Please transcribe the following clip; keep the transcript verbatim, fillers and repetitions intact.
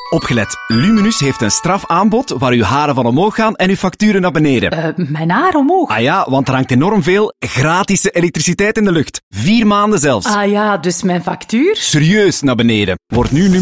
Opgelet. Luminus heeft een strafaanbod waar uw haren van omhoog gaan en uw facturen naar beneden. Uh, mijn haar omhoog? Ah ja, want er hangt enorm veel gratis elektriciteit in de lucht. Vier maanden zelfs. Ah ja, dus mijn factuur? Serieus naar beneden. Word nu